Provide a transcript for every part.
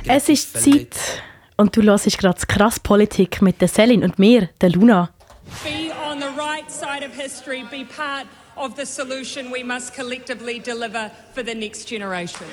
Es ist Zeit und du hörst gerade «Krass Politik» mit der Selin und mir, der Luna. Be on the right side of history, be part of the solution we must collectively deliver for the next generation.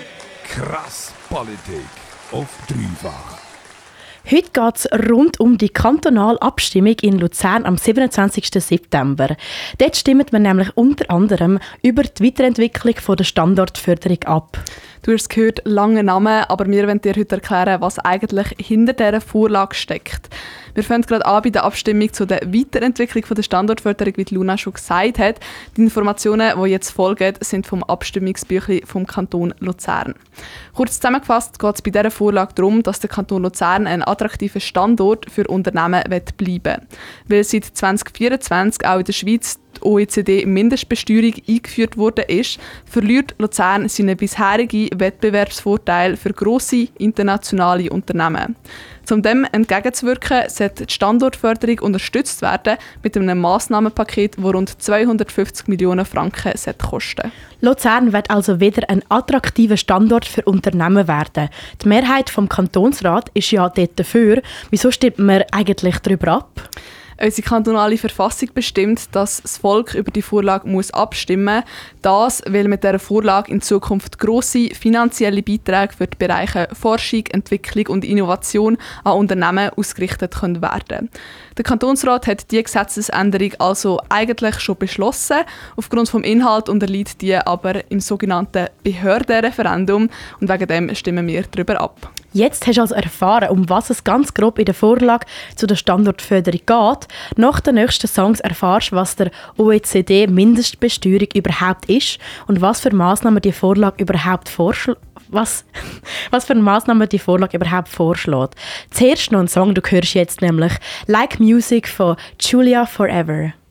Krass Politik auf dreifach. Heute geht es rund um die kantonale Abstimmung in Luzern am 27. September. Dort stimmt man nämlich unter anderem über die Weiterentwicklung der Standortförderung ab. Du hast gehört, lange Namen, aber wir wollen dir heute erklären, was eigentlich hinter dieser Vorlage steckt. Wir fangen gerade an bei der Abstimmung zu der Weiterentwicklung der Standortförderung, wie Luna schon gesagt hat. Die Informationen, die jetzt folgen, sind vom Abstimmungsbüchlein vom Kanton Luzern. Kurz zusammengefasst geht es bei dieser Vorlage darum, dass der Kanton Luzern ein attraktiver Standort für Unternehmen bleiben will. Weil seit 2024 auch in der Schweiz die OECD-Mindestbesteuerung eingeführt worden ist, verliert Luzern seinen bisherigen Wettbewerbsvorteil für grosse internationale Unternehmen. Um dem entgegenzuwirken, sollte die Standortförderung unterstützt werden mit einem Massnahmenpaket, das rund 250 Millionen Franken kosten. Luzern wird also wieder ein attraktiver Standort für Unternehmen werden. Die Mehrheit vom Kantonsrat ist ja dort dafür. Wieso stimmt man eigentlich darüber ab? Unsere kantonale Verfassung bestimmt, dass das Volk über die Vorlage abstimmen muss. Das, weil mit dieser Vorlage in Zukunft grosse finanzielle Beiträge für die Bereiche Forschung, Entwicklung und Innovation an Unternehmen ausgerichtet werden können. Der Kantonsrat hat diese Gesetzesänderung also eigentlich schon beschlossen. Aufgrund des Inhalts unterliegt die aber im sogenannten Behördenreferendum und wegen dem stimmen wir darüber ab. Jetzt hast du also erfahren, um was es ganz grob in der Vorlage zu der Standortförderung geht. Nach den nächsten Songs erfährst du, was der OECD-Mindestbesteuerung überhaupt ist und was für Massnahmen die Vorlage überhaupt vorschlägt. Zuerst noch ein Song, du hörst jetzt nämlich «Like Music» von Julia Forever.